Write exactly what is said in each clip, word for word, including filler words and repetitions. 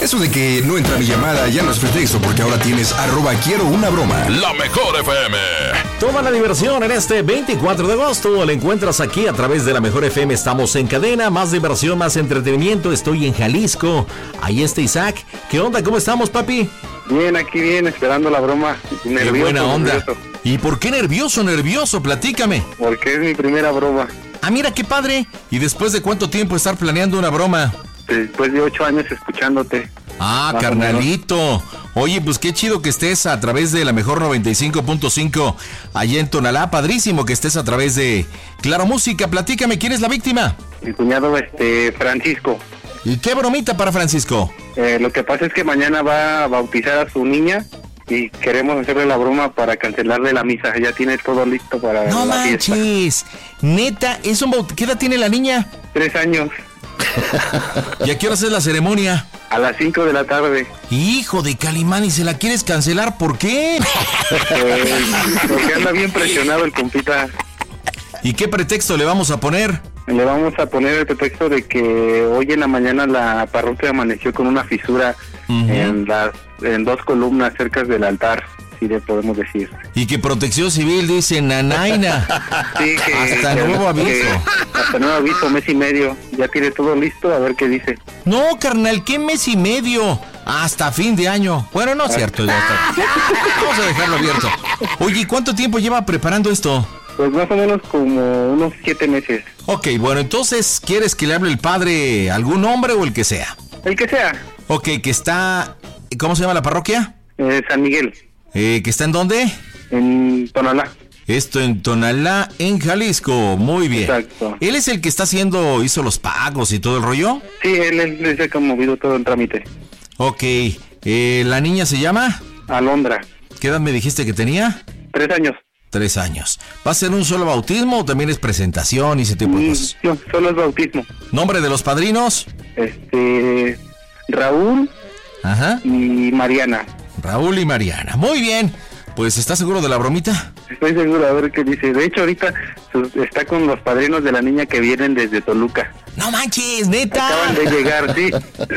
eso de que no entra mi llamada ya no es pretexto, porque ahora tienes arroba quiero una broma. La Mejor F M. Toda la diversión en este veinticuatro de agosto la encuentras aquí a través de La Mejor F M. Estamos en cadena, más diversión, más entretenimiento. Estoy en Jalisco. Ahí está Isaac. ¿Qué onda? ¿Cómo estamos, papi? Bien, aquí bien, esperando la broma. Nervioso, Qué buena onda. Nervioso. ¿Y por qué nervioso, nervioso? Platícame. Porque es mi primera broma. Ah, mira qué padre. ¿Y después de cuánto tiempo estar planeando una broma? Después de ocho años escuchándote. Ah, carnalito. Oye, pues qué chido que estés a través de La Mejor noventa y cinco punto cinco allá en Tonalá. Padrísimo que estés a través de Claro Música. Platícame, ¿quién es la víctima? Mi cuñado, este, Francisco. ¿Y qué bromita para Francisco? Eh, lo que pasa es que mañana va a bautizar a su niña y queremos hacerle la broma para cancelarle la misa. Ya tiene todo listo para no la fiesta. No manches. Neta, ¿es un baut- ¿qué edad tiene la niña? Tres años. ¿Y a qué hora es la ceremonia? A las cinco de la tarde. Hijo de Calimán, ¿y se la quieres cancelar? ¿Por qué? Eh, porque anda bien presionado el compita. ¿Y qué pretexto le vamos a poner? Le vamos a poner el pretexto de que hoy en la mañana la parroquia amaneció con una fisura uh-huh. en las en dos columnas cerca del altar, si le podemos decir. Y que Protección Civil dice nanaina. Sí, que hasta que, nuevo aviso. Que, hasta nuevo aviso, mes y medio. Ya tiene todo listo, a ver qué dice. No, carnal, ¿qué mes y medio? Hasta fin de año. Bueno, no es cierto. Ya está. Vamos a dejarlo abierto. Oye, ¿cuánto tiempo lleva preparando esto? Pues más o menos como unos siete meses. Ok, bueno, entonces, ¿quieres que le hable el padre algún nombre o el que sea? El que sea. Ok, que está... ¿Cómo se llama la parroquia? Eh, San Miguel. Eh, ¿que está en dónde? En Tonalá. Esto en Tonalá, en Jalisco. Muy bien. Exacto. ¿Él es el que está haciendo, hizo los pagos y todo el rollo? Sí, él es el que ha movido todo el trámite. Ok. Eh, ¿La niña se llama? Alondra. ¿Qué edad me dijiste que tenía? Tres años. Tres años. ¿Va a ser un solo bautismo o también es presentación y ese tipo de cosas? No, solo es bautismo. ¿Nombre de los padrinos? Este... Raúl. Ajá. Y Mariana. Raúl y Mariana. Muy bien. Pues, ¿estás seguro de la bromita? Estoy seguro, a ver qué dice. De hecho, ahorita está con los padrinos de la niña que vienen desde Toluca. ¡No manches, neta! Acaban de llegar, sí.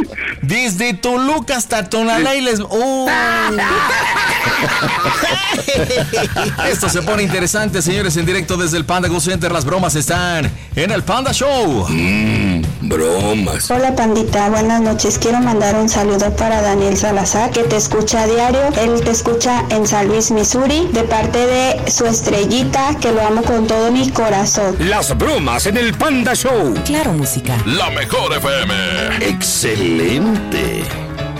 Desde Toluca hasta Tonalá y les... ¡Oh! Esto se pone interesante, señores, en directo desde el Panda Go Center. Las bromas están en el Panda Show. Mmm, bromas. Hola, pandita, buenas noches. Quiero mandar un saludo para Daniel Salazar, que te escucha a diario. Él te escucha en San Luis, Missouri, de parte de su estrellita, que lo amo con todo mi corazón. Las bromas en el Panda Show. Claro Música. La Mejor F M. Excelente.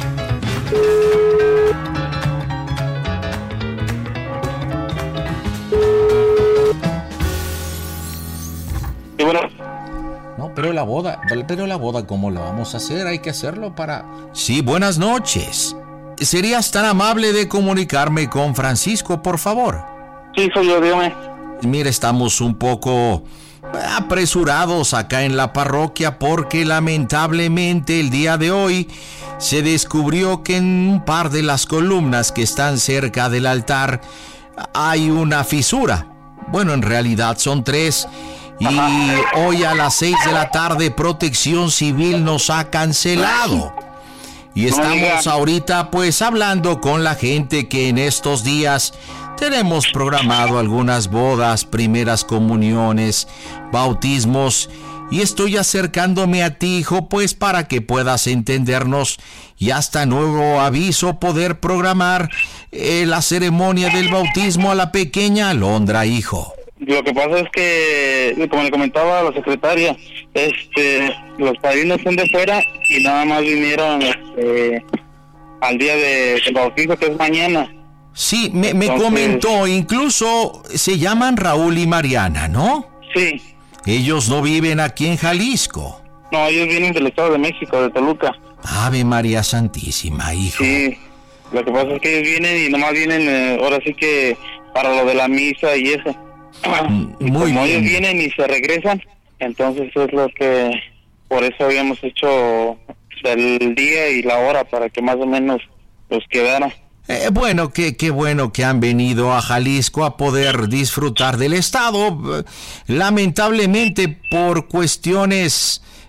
Y bueno. No, pero la boda, pero la boda, ¿cómo lo vamos a hacer? Hay que hacerlo para... Sí, buenas noches. ¿Serías tan amable de comunicarme con Francisco, por favor? Sí, soy yo, dígame. Mira, estamos un poco apresurados acá en la parroquia porque lamentablemente el día de hoy se descubrió que en un par de las columnas que están cerca del altar hay una fisura. Bueno, en realidad son tres. Y hoy a las seis de la tarde Protección Civil nos ha cancelado. Y estamos ahorita pues hablando con la gente que en estos días tenemos programado algunas bodas, primeras comuniones, bautismos, y estoy acercándome a ti, hijo, pues para que puedas entendernos y hasta nuevo aviso poder programar eh, la ceremonia del bautismo a la pequeña Alondra, hijo. Lo que pasa es que, como le comentaba a la secretaria, este, los padrinos son de fuera y nada más vinieron este, al día de, del bautizo, que es mañana. Sí, me, me Entonces, comentó, incluso se llaman Raúl y Mariana, ¿no? Sí. Ellos no viven aquí en Jalisco. No, ellos vienen del Estado de México, de Toluca. Ave María Santísima, hijo. Sí, lo que pasa es que ellos vienen y nomás vienen, eh, ahora sí que para lo de la misa y eso. Y Muy como bien. ellos vienen y se regresan, entonces es lo que, por eso habíamos hecho el día y la hora para que más o menos los quedara. Eh, bueno, qué, qué bueno que han venido a Jalisco a poder disfrutar del estado. Lamentablemente, por cuestiones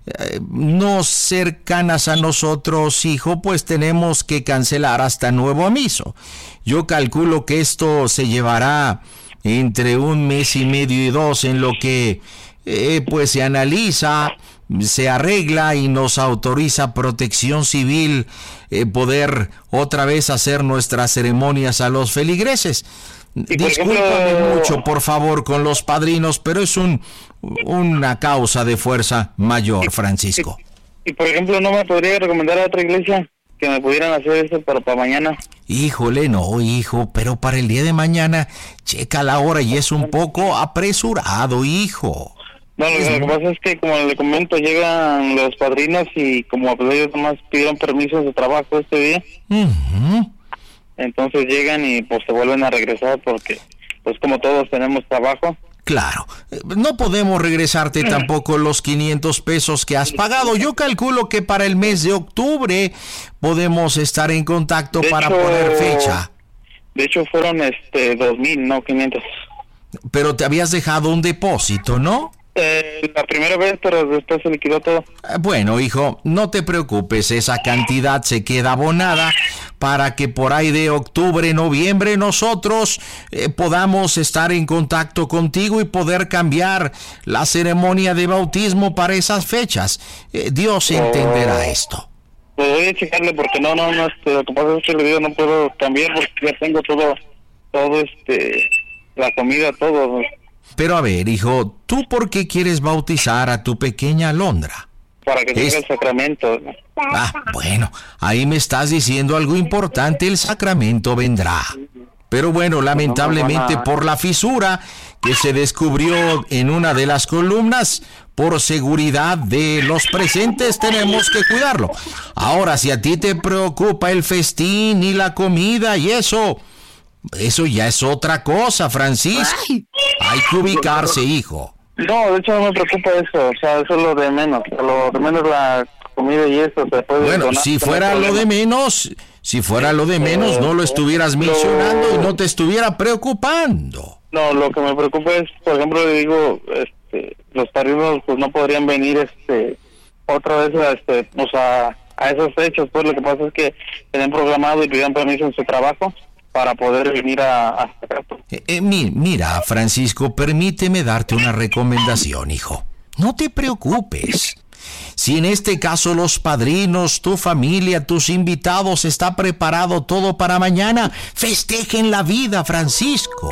eh, no cercanas a nosotros, hijo, pues tenemos que cancelar hasta nuevo aviso. Yo calculo que esto se llevará entre un mes y medio y dos en lo que eh, pues se analiza, se arregla y nos autoriza Protección Civil eh, poder otra vez hacer nuestras ceremonias a los feligreses. Discúlpame ejemplo... mucho, por favor, con los padrinos, pero es un una causa de fuerza mayor, Francisco. Y, y por ejemplo, ¿no me podría recomendar a otra iglesia que me pudieran hacer eso para, para mañana? Híjole, no, hijo, pero para el día de mañana, checa la hora y es un poco apresurado, hijo. No, lo, lo que pasa es que, como le comento, llegan los padrinos y como pues, ellos nomás pidieron permiso de trabajo este día, uh-huh. Entonces llegan y pues se vuelven a regresar porque, pues como todos tenemos trabajo. Claro, no podemos regresarte tampoco los quinientos pesos que has pagado. Yo calculo que para el mes de octubre podemos estar en contacto de para hecho, poner fecha. De hecho fueron este dos mil, no quinientos. Pero te habías dejado un depósito, ¿no? Eh, la primera vez, pero después se liquidó todo. Bueno, hijo, no te preocupes, esa cantidad se queda abonada para que por ahí de octubre, noviembre, nosotros eh, podamos estar en contacto contigo y poder cambiar la ceremonia de bautismo para esas fechas. Eh, Dios entenderá oh, esto. Pues voy a checarle porque no, no, no, este, lo que pasa es que le digo, no puedo cambiar porque ya tengo todo, todo este, la comida, todo. Pero a ver, hijo, ¿tú por qué quieres bautizar a tu pequeña Alondra? Para que tenga es... el sacramento. Ah, bueno, ahí me estás diciendo algo importante, el sacramento vendrá. Pero bueno, lamentablemente por la fisura que se descubrió en una de las columnas, por seguridad de los presentes tenemos que cuidarlo. Ahora, si a ti te preocupa el festín y la comida y eso... Eso ya es otra cosa, Francisco. Hay que ubicarse, hijo. No, de hecho no me preocupa eso. O sea, eso es lo de menos. Lo de menos la comida y eso se puede... Bueno, donar, si fuera lo de menos, si fuera lo de menos, no lo estuvieras mencionando y no te estuviera preocupando. No, lo que me preocupa es, por ejemplo, le digo, este, los padrinos pues no podrían venir este otra vez a, este, o sea, a esas fechas. Pues lo que pasa es que tienen programado y pidieron permiso en su trabajo para poder venir a... a... Eh, eh, mi, mira, Francisco, permíteme darte una recomendación, hijo. No te preocupes. Si en este caso los padrinos, tu familia, tus invitados, está preparado todo para mañana, festejen la vida, Francisco.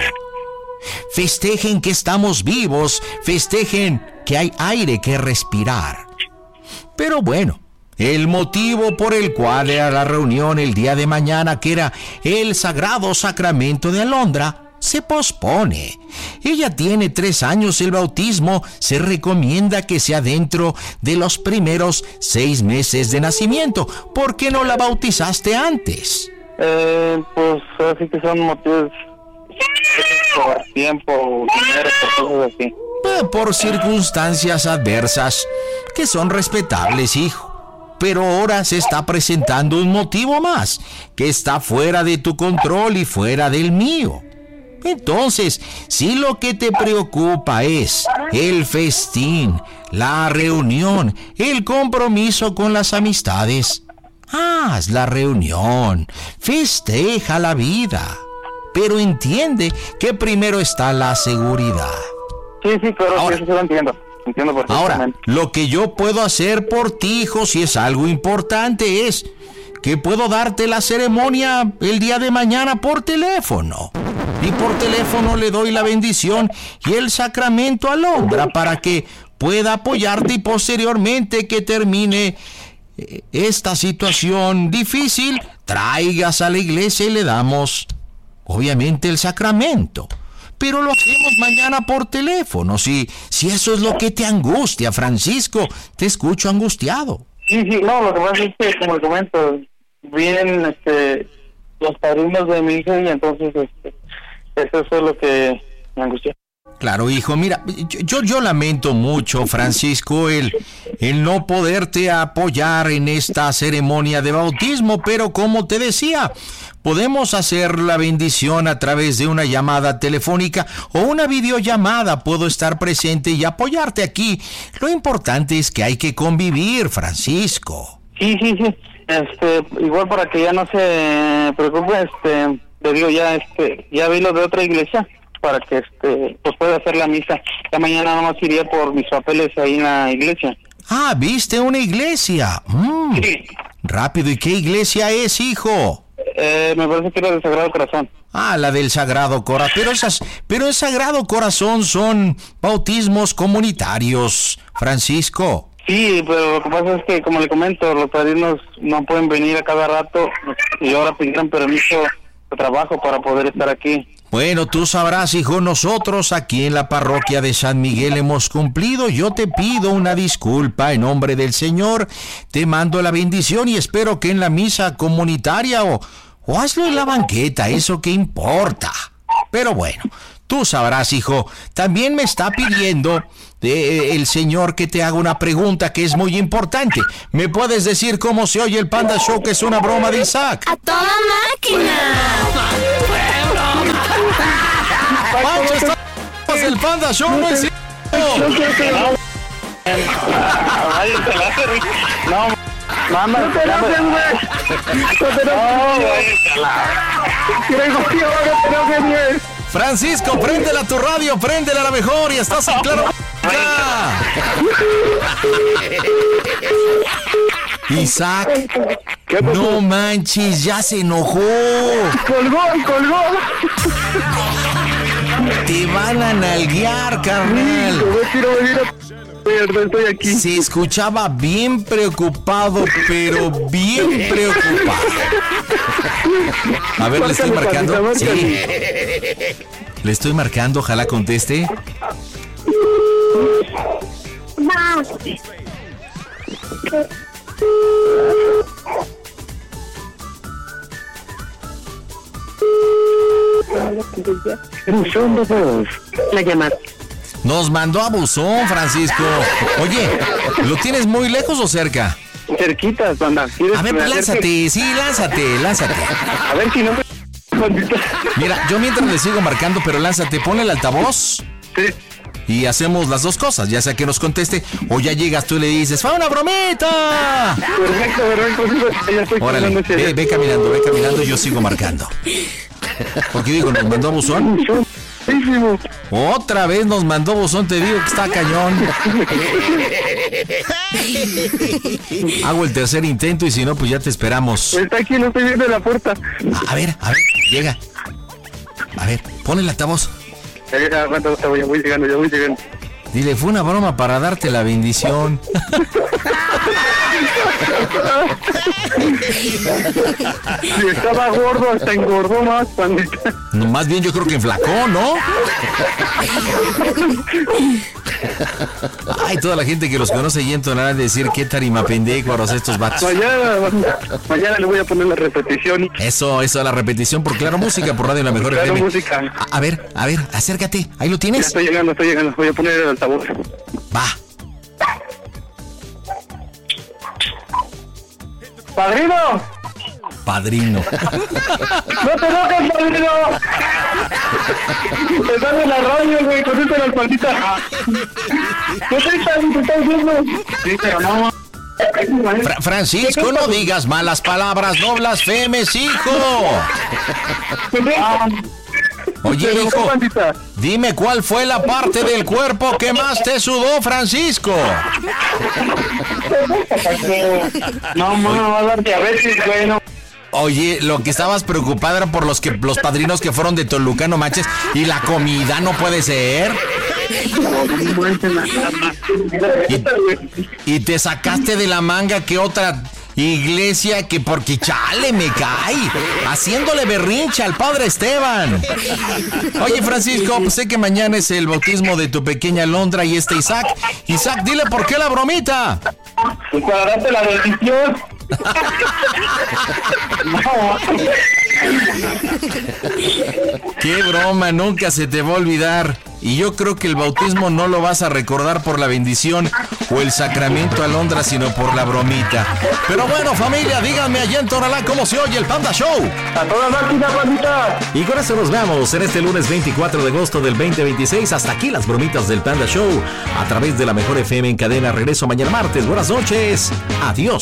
Festejen que estamos vivos, festejen que hay aire que respirar. Pero bueno, el motivo por el cual era la reunión el día de mañana, que era el Sagrado Sacramento de Alondra, se pospone. Ella tiene tres años, el bautismo se recomienda que sea dentro de los primeros seis meses de nacimiento. ¿Por qué no la bautizaste antes? Eh, pues así que son motivos por tiempo, dinero, por cosas así. Por circunstancias adversas, que son respetables, hijo. Pero ahora se está presentando un motivo más, que está fuera de tu control y fuera del mío. Entonces, si lo que te preocupa es el festín, la reunión, el compromiso con las amistades, haz la reunión, festeja la vida, pero entiende que primero está la seguridad. Sí, sí, pero ahora, sí, sí lo entiendo. Entiendo perfectamente. Ahora, lo que yo puedo hacer por ti, hijo, si es algo importante, es que puedo darte la ceremonia el día de mañana por teléfono. Y por teléfono le doy la bendición y el sacramento a Alondra para que pueda apoyarte y posteriormente que termine esta situación difícil, traigas a la iglesia y le damos, obviamente, el sacramento. Pero lo hacemos mañana por teléfono, si, si eso es lo que te angustia, Francisco. Te escucho angustiado. Sí, sí, no, lo que pasa es que, como le comento, vienen este, los padrinos de mi hija y entonces este, eso es lo que me angustia. Claro, hijo, mira, yo, yo lamento mucho, Francisco, el, el no poderte apoyar en esta ceremonia de bautismo, pero como te decía, podemos hacer la bendición a través de una llamada telefónica o una videollamada. Puedo estar presente y apoyarte aquí. Lo importante es que hay que convivir, Francisco. Sí, sí, sí. Este, igual para que ya no se preocupe, este, le digo ya, este, ya vi lo de otra iglesia para que, este, pues pueda hacer la misa. Ya mañana nomás iría por mis papeles ahí en la iglesia. Ah, ¿viste una iglesia? Mm. Sí. Rápido, ¿y qué iglesia es, hijo? Eh, me parece que era del Sagrado Corazón. Ah, la del Sagrado Corazón. Pero esas, pero el Sagrado Corazón son bautismos comunitarios, Francisco. Sí, pero lo que pasa es que, como le comento, los padrinos no pueden venir a cada rato y ahora pidieron permiso de trabajo para poder estar aquí. Bueno, tú sabrás, hijo, nosotros aquí en la parroquia de San Miguel hemos cumplido. Yo te pido una disculpa en nombre del Señor. Te mando la bendición y espero que en la misa comunitaria o, o hazlo en la banqueta, eso que importa. Pero bueno, tú sabrás, hijo. También me está pidiendo eh, el Señor que te haga una pregunta que es muy importante. ¿Me puedes decir cómo se oye el Panda Show, que es una broma de Isaac? ¡A toda máquina! ¡Pancho, estamos el Panda Show! ¡No es cierto! No, mamá, no te enojes, güey. No te enojes. Francisco, préndela a tu radio, préndela a la mejor y estás en Claro. Isaac, no manches, ya se enojó. Colgó, colgó. Te van a nalguear, carnal. Estoy aquí. Se escuchaba bien preocupado, pero bien preocupado. A ver, le estoy marcando. Sí. Le estoy marcando, ojalá conteste. La llamada. Nos mandó a buzón, Francisco. Oye, ¿lo tienes muy lejos o cerca? Cerquita, banda. A ver, pues lánzate, sí, lánzate, lánzate. A ver si no me... Mira, yo mientras le sigo marcando, pero lánzate, ponle el altavoz. Sí. Y hacemos las dos cosas, ya sea que nos conteste o ya llegas tú y le dices, ¡fue una bromita! Perfecto, perfecto. Ya estoy. Órale, ve, ve caminando, ve caminando y yo sigo marcando. Porque digo, nos mandó a buzón. Otra vez nos mandó buzón, te digo que está cañón. Hago el tercer intento y si no, pues ya te esperamos. Está aquí, no estoy viendo la puerta. A, a ver, a ver, llega. A ver, pon el altavoz. Ya, aguanta, ya voy llegando, ya voy llegando. Dile, fue una broma para darte la bendición. Si estaba gordo, hasta engordó más, pandita. No, más bien yo creo que enflacó, ¿no? Ay, toda la gente que los conoce y entonará de decir qué tarima pendejos estos vatos. Mañana, mañana le voy a poner la repetición. Eso, eso, la repetición por Claro Música, por Radio La Mejor Claro F M. Música. A, a ver, a ver, acércate, ahí lo tienes. Ya estoy llegando, estoy llegando, voy a poner el altavoz. Va. ¡Padrino! Padrino. ¡No te enojes, padrino! Están en la radio, güey, contesta la espaldita. ¿Qué te estás diciendo? Sí, pero no. Fra- Francisco, no digas malas palabras, no blasfemes, hijo. Oye, Pero, hijo, pandita, dime cuál fue la parte del cuerpo que más te sudó, Francisco. no, no, va a dar diabetes, güey, no. Oye, lo que estabas preocupado era por los que los padrinos que fueron de Toluca, no manches, y la comida no puede ser. Y, y te sacaste de la manga que otra iglesia que porque chale me cae, haciéndole berrinche al padre Esteban. Oye, Francisco, pues sé que mañana es el bautismo de tu pequeña Londra y este Isaac. Isaac, dile por qué la bromita. Pues para darte la bendición. No. Qué broma, nunca se te va a olvidar. y yo creo que el bautismo no lo vas a recordar por la bendición o el sacramento alondra, sino por la bromita. Pero bueno, familia, díganme allá en Tonalá cómo se oye el Panda Show. A toda máquina, bandita. Y con eso nos vemos en este lunes veinticuatro de agosto del veinte veintiséis. Hasta aquí las bromitas del Panda Show a través de la Mejor F M en cadena. Regreso mañana martes. Buenas noches. Adiós.